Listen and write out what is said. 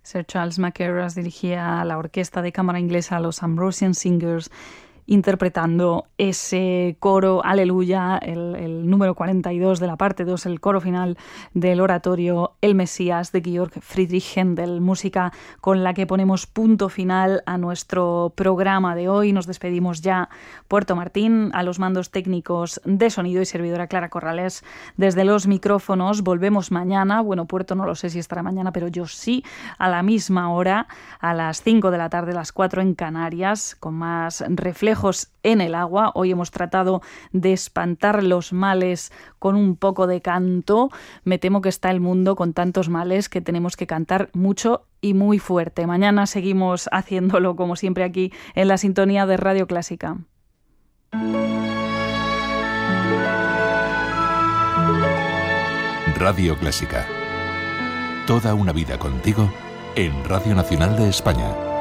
Sir Charles Mackerras dirigía a la orquesta de cámara inglesa, los Ambrosian Singers, interpretando ese coro Aleluya, el número 42 de la parte 2, el coro final del oratorio El Mesías de Georg Friedrich Händel, música con la que ponemos punto final a nuestro programa de hoy. Nos despedimos ya. Puerto Martín, a los mandos técnicos de sonido, y servidora Clara Corrales desde los micrófonos. Volvemos mañana. Bueno, Puerto no lo sé si estará mañana, pero yo sí, a la misma hora, a las 5 de la tarde, las 4 en Canarias, con más reflejos en el agua. Hoy hemos tratado de espantar los males con un poco de canto. Me temo que está el mundo con tantos males que tenemos que cantar mucho y muy fuerte. Mañana seguimos haciéndolo, como siempre, aquí en la sintonía de Radio Clásica. Radio Clásica. Toda una vida contigo en Radio Nacional de España.